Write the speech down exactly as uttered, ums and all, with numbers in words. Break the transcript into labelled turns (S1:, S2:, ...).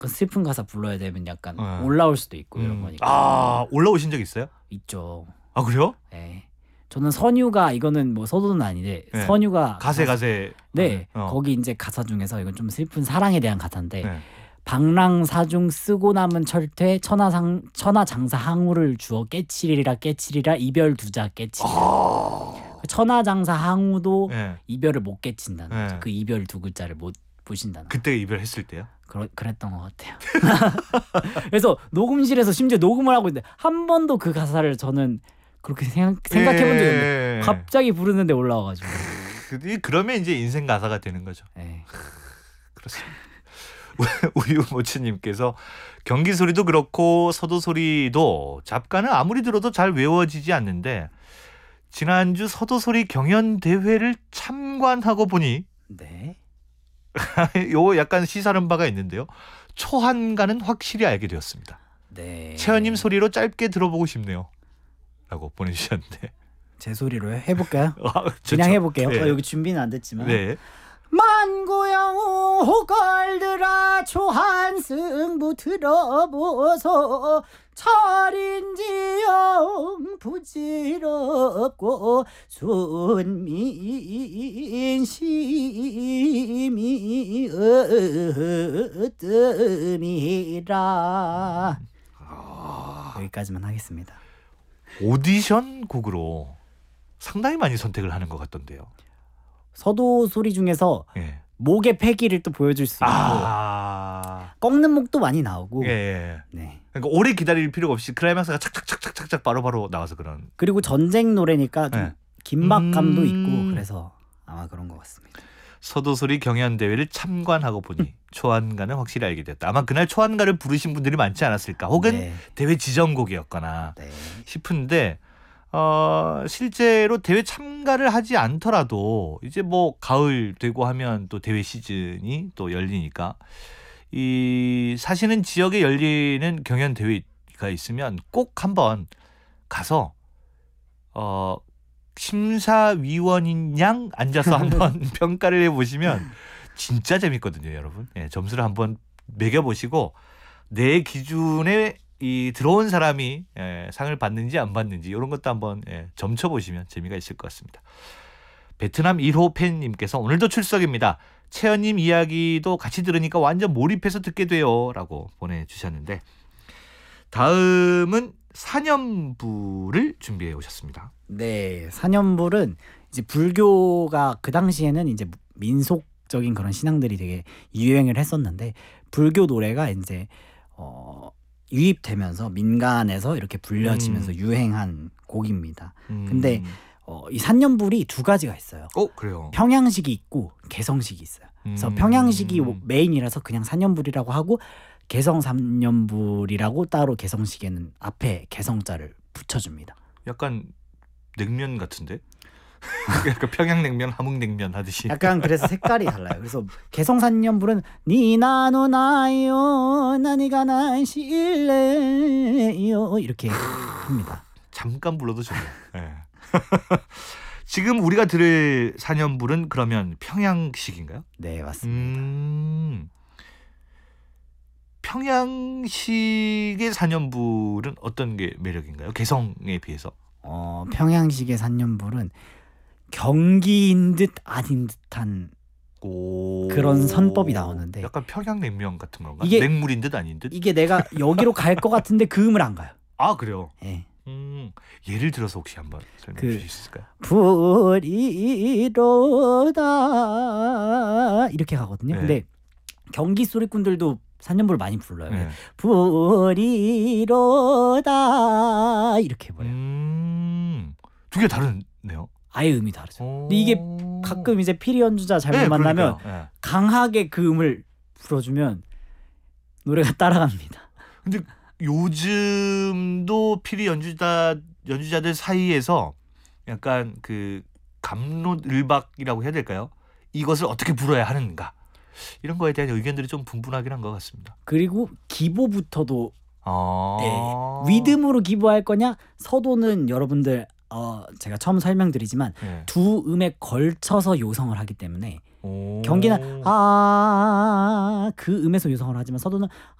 S1: 슬픈 가사 불러야 되면 약간
S2: 네.
S1: 올라올 수도 있고
S2: 음.
S1: 이런 거니까.
S2: 아 올라오신 적 있어요?
S1: 있죠.
S2: 아 그래요?
S1: 네. 저는 선유가 이거는 뭐 서도는 아닌데
S2: 네.
S1: 선유가
S2: 가세 가세.
S1: 네
S2: 어.
S1: 거기 이제 가사 중에서 이건 좀 슬픈 사랑에 대한 가사인데
S2: 네.
S1: 방랑사중 쓰고 남은 철퇴 천하상 천하장사 항우를 주어 깨치리라 깨치리라 이별 두자 깨치리라.
S2: 아.
S1: 천하장사 항우도
S2: 네.
S1: 이별을 못 깨친다는
S2: 네.
S1: 거죠. 그 이별 두 글자를 못 보신다는 거죠.
S2: 그때 이별했을 때요?
S1: 그러, 그랬던 것 같아요. 그래서 녹음실에서 심지어 녹음을 하고 있는데 한 번도 그 가사를 저는 그렇게 생각, 생각해 본 적이 없는데
S2: 예.
S1: 갑자기 부르는데 올라와가지고.
S2: 그- 그러면 이제 인생 가사가 되는 거죠.
S1: 네.
S2: 그렇습니다. 우유모치님께서 경기 소리도 그렇고 서도 소리도 잡가는 아무리 들어도 잘 외워지지 않는데 지난주 서도 소리 경연 대회를 참관하고 보니
S1: 네.
S2: 요 약간 시사는 바가 있는데요. 초한가는 확실히 알게 되었습니다.
S1: 네.
S2: 채연님 소리로 짧게 들어보고 싶네요. 라고 보내주셨는데.
S1: 제 소리로 해볼까요?
S2: 아, 좋죠.
S1: 그냥 해볼게요.
S2: 네.
S1: 어, 여기 준비는 안 됐지만.
S2: 네.
S1: 만고양우 호걸들아 초한승부 들어보소 철인지영 부질없고 순민심이 으뜸이라.
S2: 아,
S1: 여기까지만 하겠습니다.
S2: 오디션 곡으로 상당히 많이 선택을 하는 것 같던데요.
S1: 서도 소리 중에서
S2: 예.
S1: 목의 패기를 또 보여줄 수 있고
S2: 아,
S1: 꺾는 목도 많이 나오고.
S2: 예, 예.
S1: 네.
S2: 그러니까 오래 기다릴 필요가 없이 클라이막스가 착착착착착착 바로바로 나와서 그런.
S1: 그리고 전쟁 노래니까 좀
S2: 네.
S1: 긴박감도
S2: 음.
S1: 있고 그래서 아마 그런 것 같습니다.
S2: 서도소리 경연 대회를 참관하고 보니 초안가는 확실히 알게 됐다. 아마 그날 초안가를 부르신 분들이 많지 않았을까, 혹은
S1: 네.
S2: 대회 지정곡이었거나
S1: 네.
S2: 싶은데 어, 실제로 대회 참가를 하지 않더라도 이제 뭐 가을 되고 하면 또 대회 시즌이 또 열리니까 이 사시는 지역에 열리는 경연 대회가 있으면 꼭 한번 가서 어. 심사위원인 양 앉아서 한번 평가를 해보시면 진짜 재밌거든요, 여러분. 예, 점수를 한번 매겨보시고 내 기준에 이 들어온 사람이 예, 상을 받는지 안 받는지 이런 것도 한번 예, 점쳐보시면 재미가 있을 것 같습니다. 베트남 일 호 팬님께서 오늘도 출석입니다. 채연님 이야기도 같이 들으니까 완전 몰입해서 듣게 돼요 라고 보내주셨는데, 다음은 사념부를 준비해 오셨습니다.
S1: 네, 사념불은 이제 불교가 그 당시에는 이제 민속적인 그런 신앙들이 되게 유행을 했었는데 불교 노래가 이제 어, 유입되면서 민간에서 이렇게 불려지면서
S2: 음.
S1: 유행한 곡입니다.
S2: 음.
S1: 근데 어, 이 사념불이 두 가지가 있어요.
S2: 어 그래요.
S1: 평양식이 있고 개성식이 있어요. 그래서
S2: 음.
S1: 평양식이 메인이라서 그냥 사념불이라고 하고 개성 사념불이라고 따로 개성식에는 앞에 개성자를 붙여줍니다.
S2: 약간 냉면 같은데? 약간 평양냉면, 함흥냉면 하듯이.
S1: 약간 그래서 색깔이 달라요. 그래서 개성산념불은 니나노 나요 나니가 난 실래요 이렇게 합니다.
S2: 잠깐 불러도 좋네요. 네. 지금 우리가 들을 사념불은 그러면 평양식인가요?
S1: 네, 맞습니다.
S2: 음, 평양식의 사념불은 어떤 게 매력인가요? 개성에 비해서?
S1: 어, 평양식의 산념불은 경기인 듯 아닌 듯한
S2: 오...
S1: 그런 선법이 나오는데
S2: 약간 평양냉면 같은 건가?
S1: 이게-
S2: 냉물인 듯 아닌 듯?
S1: 이게 내가 여기로 갈 것 같은데 그 음을 안 가요.
S2: 아 그래요?
S1: 예.
S2: 음, 예를 들어서 혹시 한번 설명해
S1: 그-
S2: 주실 수 있을까요?
S1: 불이로다 이렇게 가거든요.
S2: 네.
S1: 근데 경기 소리꾼들도 산념불 많이 불러요.
S2: 네.
S1: 불이로다 이렇게 해버려요.
S2: 음, 두 개 다르네요.
S1: 아예 음이 다르죠.
S2: 오...
S1: 근데 이게 가끔 이제 피리 연주자 잘못
S2: 네,
S1: 만나면
S2: 그러니까요. 네.
S1: 강하게 그 음을 불어주면 노래가 따라갑니다.
S2: 근데 요즘도 피리 연주자 연주자들 사이에서 약간 그 감론을박이라고 해야 될까요? 이것을 어떻게 불어야 하는가 이런 거에 대한 의견들이 좀 분분하긴 한 것 같습니다.
S1: 그리고 기보부터도
S2: 아,
S1: 네, 리듬으로 기보할 거냐 서도는 여러분들 어, 제가 처음 설명드리지만
S2: 네.
S1: 두 음에 걸쳐서 요성을 하기 때문에
S2: 오.
S1: 경기는 아 그 음에서 유성을 하지만 서도는